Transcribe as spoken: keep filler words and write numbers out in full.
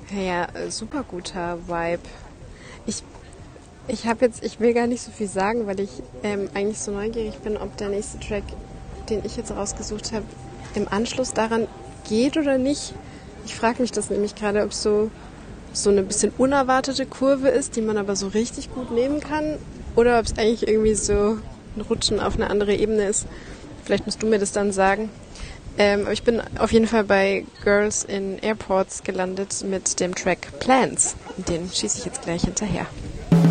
Ja, äh, super guter Vibe. Ich, ich habe jetzt, ich will gar nicht so viel sagen, weil ich ähm, eigentlich so neugierig bin, ob der nächste Track, den ich jetzt rausgesucht habe, im Anschluss daran geht oder nicht. Ich frage mich das nämlich gerade, ob so so eine bisschen unerwartete Kurve ist, die man aber so richtig gut nehmen kann, oder ob es eigentlich irgendwie so ein Rutschen auf eine andere Ebene ist. Vielleicht musst du mir das dann sagen. Ähm, aber ich bin auf jeden Fall bei Girls in Airports gelandet mit dem Track Plans. Und den schieße ich jetzt gleich hinterher.